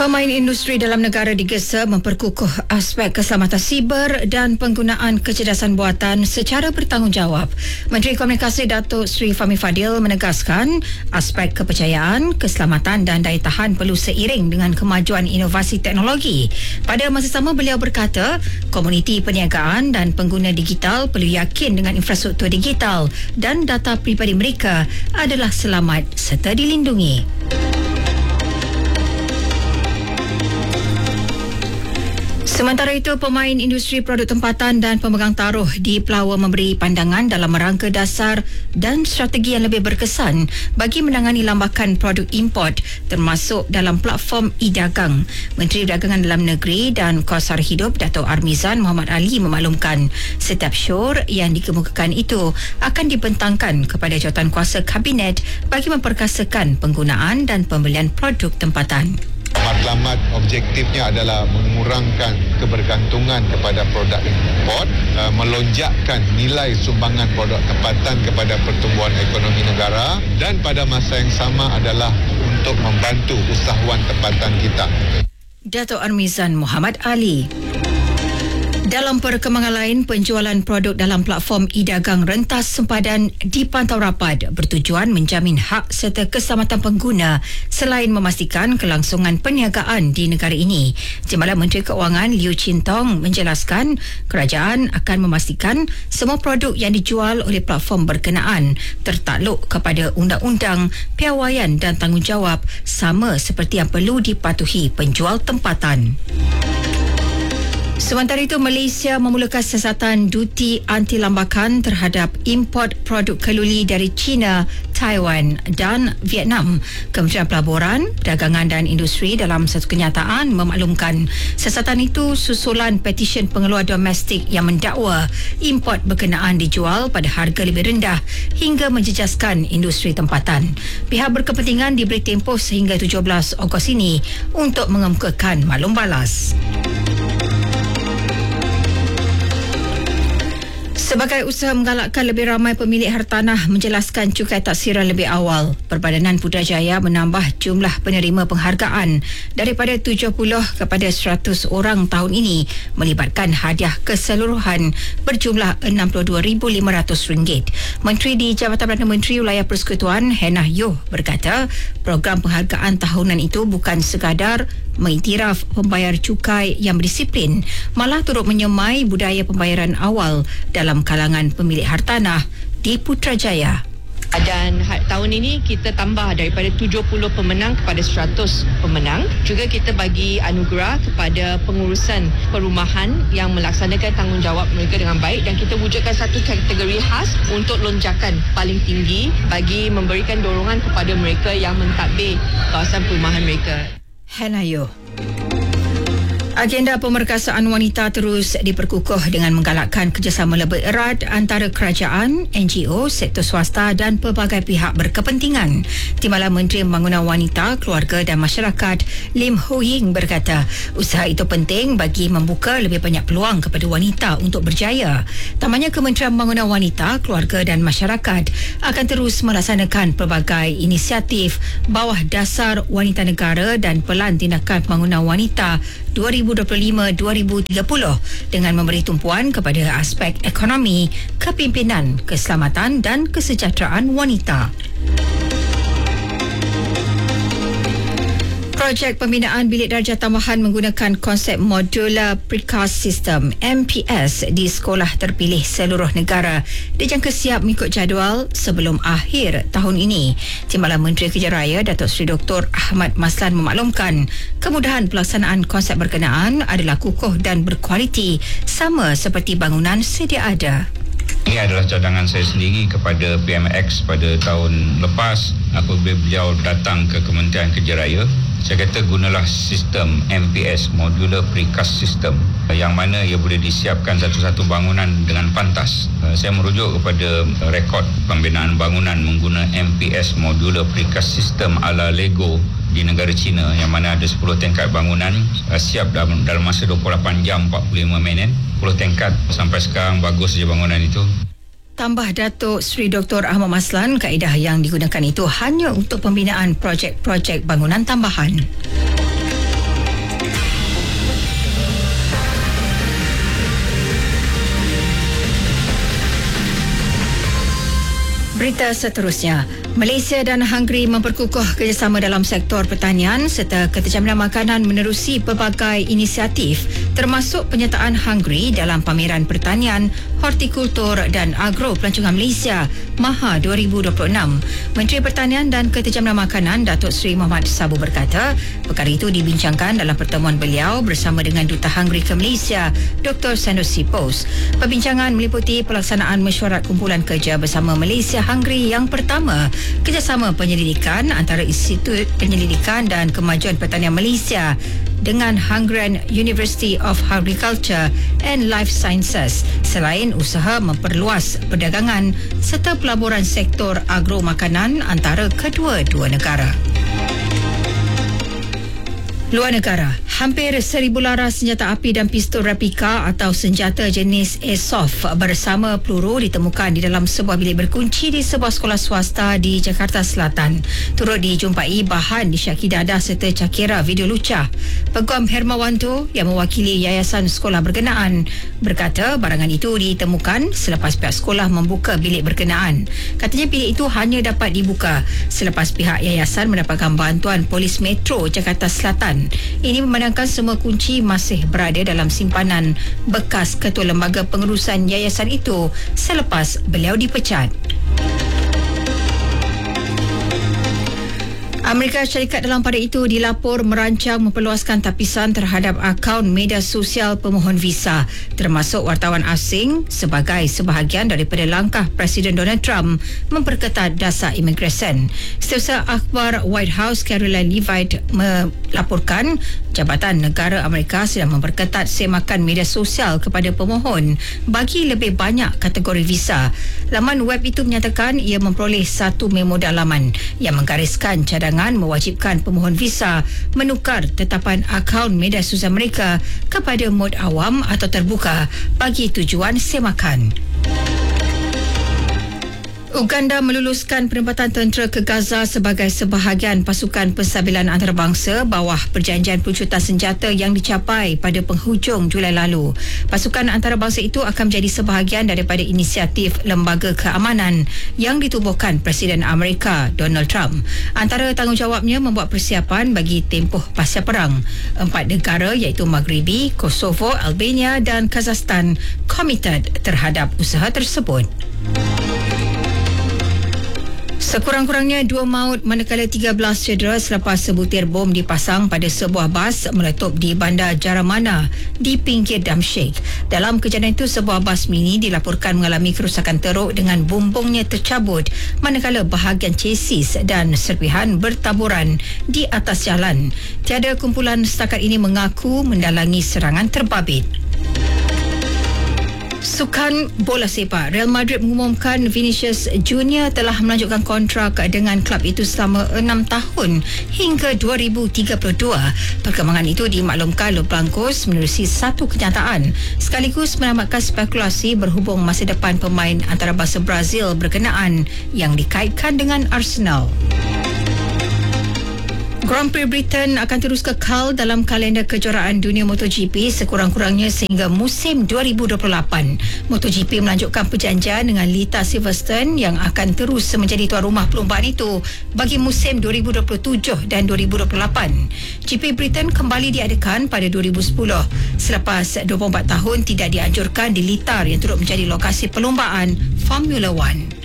Pemain industri dalam negara digesa memperkukuh aspek keselamatan siber dan penggunaan kecerdasan buatan secara bertanggungjawab. Menteri Komunikasi Datuk Seri Fahmi Fadil menegaskan aspek kepercayaan, keselamatan dan daya tahan perlu seiring dengan kemajuan inovasi teknologi. Pada masa sama, beliau berkata, komuniti perniagaan dan pengguna digital perlu yakin dengan infrastruktur digital dan data pribadi mereka adalah selamat serta dilindungi. Sementara itu, pemain industri produk tempatan dan pemegang taruh di Pelawa memberi pandangan dalam rangka dasar dan strategi yang lebih berkesan bagi menangani lambakan produk import termasuk dalam platform e-dagang. Menteri Perdagangan Dalam Negeri dan Kos Sara Hidup Dato' Armizan Muhammad Ali memaklumkan setiap syur yang dikemukakan itu akan dibentangkan kepada Jawatankuasa Kabinet bagi memperkasakan penggunaan dan pembelian produk tempatan. Matlamat objektifnya adalah mengurangkan kebergantungan kepada produk import, melonjakkan nilai sumbangan produk tempatan kepada pertumbuhan ekonomi negara dan pada masa yang sama adalah untuk membantu usahawan tempatan kita. Dato' Armizan Muhammad Ali. Dalam perkembangan lain, penjualan produk dalam platform e-dagang rentas sempadan dipantau rapat bertujuan menjamin hak serta keselamatan pengguna selain memastikan kelangsungan perniagaan di negara ini. Timbalan Menteri Keuangan Liew Chin Tong menjelaskan kerajaan akan memastikan semua produk yang dijual oleh platform berkenaan tertakluk kepada undang-undang, piawaian dan tanggungjawab sama seperti yang perlu dipatuhi penjual tempatan. Sementara itu, Malaysia memulakan siasatan duti anti-lambakan terhadap import produk keluli dari China, Taiwan dan Vietnam. Kementerian Pelaburan, Perdagangan dan Industri dalam satu kenyataan memaklumkan siasatan itu susulan petisyen pengeluar domestik yang mendakwa import berkenaan dijual pada harga lebih rendah hingga menjejaskan industri tempatan. Pihak berkepentingan diberi tempoh sehingga 17 Ogos ini untuk mengemukakan maklum balas. Sebagai usaha menggalakkan lebih ramai pemilik hartanah menjelaskan cukai taksiran lebih awal, Perbadanan Putrajaya menambah jumlah penerima penghargaan daripada 70 kepada 100 orang tahun ini, melibatkan hadiah keseluruhan berjumlah RM62,500. Menteri di Jabatan Perdana Menteri Wilayah Persekutuan Hannah Yeoh berkata, program penghargaan tahunan itu bukan sekadar mengiktiraf pembayar cukai yang berdisiplin, malah turut menyemai budaya pembayaran awal dalam kalangan pemilik hartanah di Putrajaya. Dan tahun ini kita tambah daripada 70 pemenang kepada 100 pemenang. Juga kita bagi anugerah kepada pengurusan perumahan yang melaksanakan tanggungjawab mereka dengan baik, dan kita wujudkan satu kategori khas untuk lonjakan paling tinggi bagi memberikan dorongan kepada mereka yang mentadbir kawasan perumahan mereka. Hannah Yeoh. Agenda pemerkasaan wanita terus diperkukuh dengan menggalakkan kerjasama lebih erat antara kerajaan, NGO, sektor swasta dan pelbagai pihak berkepentingan. Timbalan Menteri Pembangunan Wanita, Keluarga dan Masyarakat Lim Ho Ying berkata, usaha itu penting bagi membuka lebih banyak peluang kepada wanita untuk berjaya. Tambahnya, Kementerian Pembangunan Wanita, Keluarga dan Masyarakat akan terus melaksanakan pelbagai inisiatif bawah dasar Wanita Negara dan Pelan Tindakan Pembangunan Wanita 2025-2030 dengan memberi tumpuan kepada aspek ekonomi, kepimpinan, keselamatan dan kesejahteraan wanita. Projek pembinaan bilik darjah tambahan menggunakan konsep Modular Precast System MPS di sekolah terpilih seluruh negara dijangka siap mengikut jadual sebelum akhir tahun ini. Timbalan Menteri Kerja Raya Datuk Seri Dr. Ahmad Maslan memaklumkan kemudahan pelaksanaan konsep berkenaan adalah kukuh dan berkualiti sama seperti bangunan sedia ada. Ini adalah cadangan saya sendiri kepada PMX pada tahun lepas apabila beliau datang ke Kementerian Kerja Raya. Saya kata gunalah sistem MPS, Modular Precast System, yang mana ia boleh disiapkan satu-satu bangunan dengan pantas. Saya merujuk kepada rekod pembinaan bangunan menggunakan MPS, Modular Precast System ala Lego di negara China, yang mana ada 10 tingkat bangunan siap dalam masa 28 jam 45 minit. 10 tingkat sampai sekarang bagus je bangunan itu. Tambah Datuk Seri Dr. Ahmad Maslan, kaedah yang digunakan itu hanya untuk pembinaan projek-projek bangunan tambahan. Berita seterusnya, Malaysia dan Hungary memperkukuh kerjasama dalam sektor pertanian serta keterjaminan makanan menerusi pelbagai inisiatif termasuk penyertaan Hungary dalam pameran pertanian, hortikultur dan agro pelancongan Malaysia MAHA 2026. Menteri Pertanian dan Keterjaminan Makanan Datuk Seri Mohamad Sabu berkata, perkara itu dibincangkan dalam pertemuan beliau bersama dengan Duta Hungary ke Malaysia, Dr. Sanusi Pos. Perbincangan meliputi pelaksanaan mesyuarat kumpulan kerja bersama Malaysia Hungary yang pertama, kerjasama penyelidikan antara Institut Penyelidikan dan Kemajuan Pertanian Malaysia dengan Hungarian University of Agriculture and Life Sciences selain usaha memperluas perdagangan serta pelaburan sektor agro makanan antara kedua-dua negara. Luar negara, hampir 1,000 laras senjata api dan pistol replika atau senjata jenis airsoft bersama peluru ditemukan di dalam sebuah bilik berkunci di sebuah sekolah swasta di Jakarta Selatan. Turut dijumpai bahan disyaki dadah serta cakera video lucah. Peguam Hermawanto yang mewakili yayasan sekolah berkenaan berkata barangan itu ditemukan selepas pihak sekolah membuka bilik berkenaan. Katanya bilik itu hanya dapat dibuka selepas pihak yayasan mendapatkan bantuan Polis Metro Jakarta Selatan. Ini memandangkan semua kunci masih berada dalam simpanan bekas ketua lembaga pengurusan yayasan itu selepas beliau dipecat. Amerika Syarikat dalam pada itu dilapor merancang memperluaskan tapisan terhadap akaun media sosial pemohon visa termasuk wartawan asing sebagai sebahagian daripada langkah Presiden Donald Trump memperketat dasar imigresen. Setiausaha akhbar White House Caroline Leavitt melaporkan Jabatan Negara Amerika sedang memperketat semakan media sosial kepada pemohon bagi lebih banyak kategori visa. Laman web itu menyatakan ia memperoleh satu memo dalaman yang menggariskan cadangan mewajibkan pemohon visa menukar tetapan akaun media sosial mereka kepada mod awam atau terbuka bagi tujuan semakan. Uganda meluluskan penempatan tentera ke Gaza sebagai sebahagian pasukan penstabilan antarabangsa bawah perjanjian pelucutan senjata yang dicapai pada penghujung Julai lalu. Pasukan antarabangsa itu akan menjadi sebahagian daripada inisiatif Lembaga Keamanan yang ditubuhkan Presiden Amerika Donald Trump. Antara tanggungjawabnya membuat persiapan bagi tempoh pasca perang. 4 negara iaitu Maghribi, Kosovo, Albania dan Kazakhstan komited terhadap usaha tersebut. Sekurang-kurangnya 2 maut manakala 13 cedera selepas sebutir bom dipasang pada sebuah bas meletup di bandar Jaramana di pinggir Damsyik. Dalam kejadian itu, sebuah bas mini dilaporkan mengalami kerusakan teruk dengan bumbungnya tercabut manakala bahagian chassis dan serpihan bertaburan di atas jalan. Tiada kumpulan setakat ini mengaku mendalangi serangan terbabit. Sukan bola sepak, Real Madrid mengumumkan Vinicius Junior telah melanjutkan kontrak dengan klub itu selama 6 tahun hingga 2032. Perkembangan itu dimaklumkan Los Blancos menerusi satu kenyataan sekaligus menamatkan spekulasi berhubung masa depan pemain antarabangsa Brazil berkenaan yang dikaitkan dengan Arsenal. Grand Prix Britain akan terus kekal dalam kalender kejuaraan dunia MotoGP sekurang-kurangnya sehingga musim 2028. MotoGP melanjutkan perjanjian dengan Lita Silverstone yang akan terus menjadi tuan rumah perlombaan itu bagi musim 2027 dan 2028. GP Britain kembali diadakan pada 2010 selepas 24 tahun tidak dianjurkan di Litar yang turut menjadi lokasi perlombaan Formula 1.